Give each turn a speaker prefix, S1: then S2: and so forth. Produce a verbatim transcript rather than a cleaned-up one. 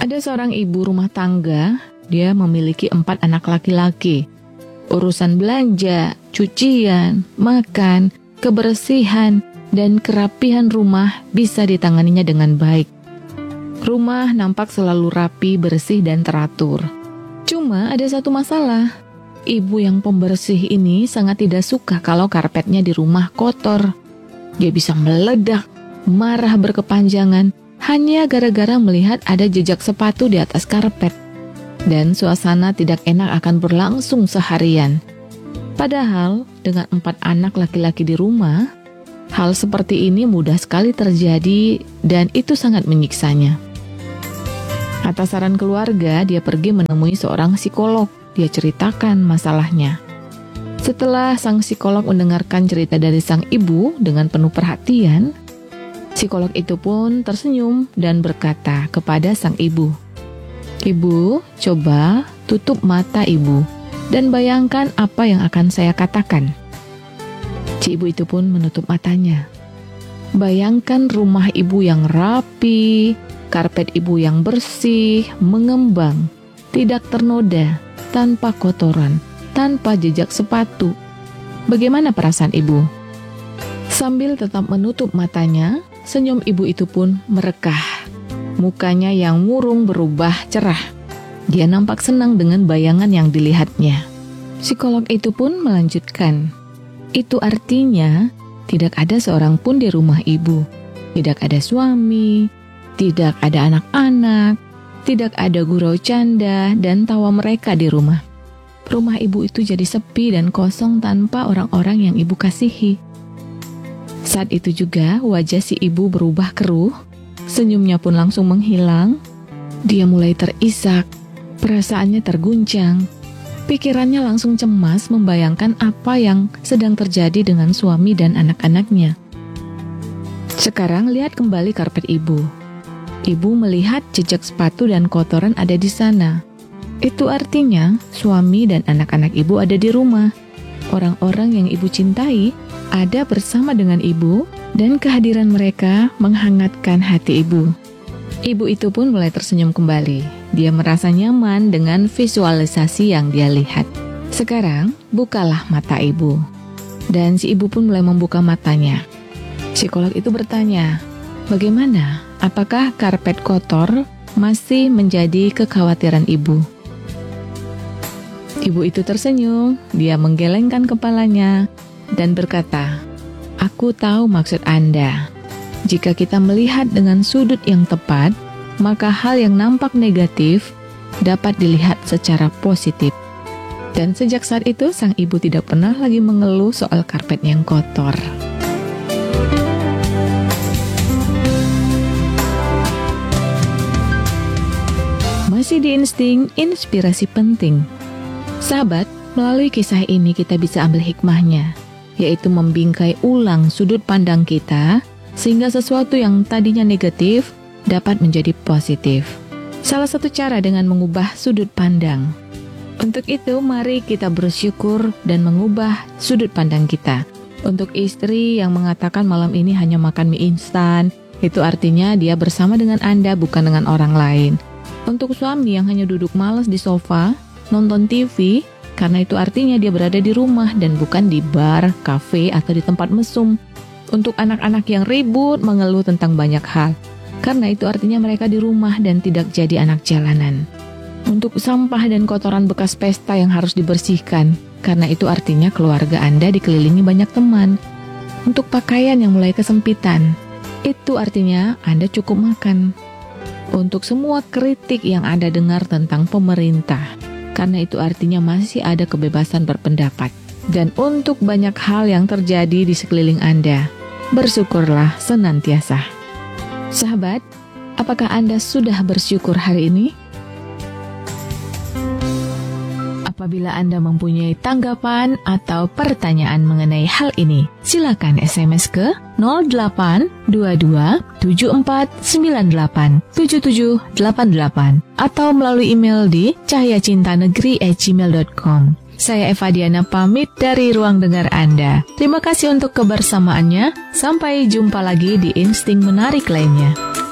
S1: Ada seorang ibu rumah tangga, dia memiliki empat anak laki-laki. Urusan belanja, cucian, makan, kebersihan, dan kerapihan rumah bisa ditanganinya dengan baik. Rumah nampak selalu rapi, bersih, dan teratur. Cuma ada satu masalah. Ibu yang pembersih ini sangat tidak suka kalau karpetnya di rumah kotor. Dia bisa meledak, marah berkepanjangan, hanya gara-gara melihat ada jejak sepatu di atas karpet. Dan suasana tidak enak akan berlangsung seharian. Padahal dengan empat anak laki-laki di rumah, hal seperti ini mudah sekali terjadi dan itu sangat menyiksanya. Atas saran keluarga, dia pergi menemui seorang psikolog. Dia ceritakan masalahnya. Setelah sang psikolog mendengarkan cerita dari sang ibu dengan penuh perhatian, psikolog itu pun tersenyum dan berkata kepada sang ibu, "Ibu, coba tutup mata ibu dan bayangkan apa yang akan saya katakan." Si ibu itu pun menutup matanya. Bayangkan rumah ibu yang rapi, karpet ibu yang bersih, mengembang, tidak ternoda, tanpa kotoran, tanpa jejak sepatu. Bagaimana perasaan ibu? Sambil tetap menutup matanya, senyum ibu itu pun merekah. Mukanya yang murung berubah cerah. Dia nampak senang dengan bayangan yang dilihatnya. Psikolog itu pun melanjutkan, "Itu artinya tidak ada seorang pun di rumah ibu. Tidak ada suami, tidak ada anak-anak, tidak ada gurau canda dan tawa mereka di rumah. Rumah ibu itu jadi sepi dan kosong tanpa orang-orang yang ibu kasihi." Saat itu juga wajah si ibu berubah keruh, senyumnya pun langsung menghilang. Dia mulai terisak, perasaannya terguncang. Pikirannya langsung cemas membayangkan apa yang sedang terjadi dengan suami dan anak-anaknya. Sekarang lihat kembali karpet ibu. Ibu melihat jejak sepatu dan kotoran ada di sana. Itu artinya suami dan anak-anak ibu ada di rumah. Orang-orang yang ibu cintai ada bersama dengan ibu dan kehadiran mereka menghangatkan hati ibu. Ibu itu pun mulai tersenyum kembali. Dia merasa nyaman dengan visualisasi yang dia lihat. Sekarang, bukalah mata ibu. Dan si ibu pun mulai membuka matanya. Psikolog itu bertanya, "Bagaimana? Apakah karpet kotor masih menjadi kekhawatiran ibu?" Ibu itu tersenyum, dia menggelengkan kepalanya dan berkata, "Aku tahu maksud Anda. Jika kita melihat dengan sudut yang tepat, maka hal yang nampak negatif dapat dilihat secara positif." Dan sejak saat itu, sang ibu tidak pernah lagi mengeluh soal karpet yang kotor. Masih di Insting, inspirasi penting. Sahabat, melalui kisah ini kita bisa ambil hikmahnya, yaitu membingkai ulang sudut pandang kita, sehingga sesuatu yang tadinya negatif dapat menjadi positif. Salah satu cara dengan mengubah sudut pandang. Untuk itu, mari kita bersyukur dan mengubah sudut pandang kita. Untuk istri yang mengatakan malam ini hanya makan mie instan, itu artinya dia bersama dengan Anda, bukan dengan orang lain. Untuk suami yang hanya duduk malas di sofa, nonton T V, karena itu artinya dia berada di rumah dan bukan di bar, kafe, atau di tempat mesum. Untuk anak-anak yang ribut mengeluh tentang banyak hal, karena itu artinya mereka di rumah dan tidak jadi anak jalanan. Untuk sampah dan kotoran bekas pesta yang harus dibersihkan, karena itu artinya keluarga Anda dikelilingi banyak teman. Untuk pakaian yang mulai kesempitan, itu artinya Anda cukup makan. Untuk semua kritik yang Anda dengar tentang pemerintah, karena itu artinya masih ada kebebasan berpendapat. Dan untuk banyak hal yang terjadi di sekeliling Anda, bersyukurlah senantiasa. Sahabat, apakah Anda sudah bersyukur hari ini? Apabila Anda mempunyai tanggapan atau pertanyaan mengenai hal ini, silakan S M S ke nol delapan dua dua tujuh empat sembilan delapan tujuh tujuh delapan delapan atau melalui email di cahyacintanegeri at gmail dot com. Saya Eva Diana pamit dari ruang dengar Anda. Terima kasih untuk kebersamaannya. Sampai jumpa lagi di Insting Menarik lainnya.